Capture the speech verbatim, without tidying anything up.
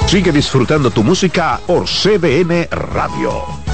Sigue disfrutando tu música por C D N Radio.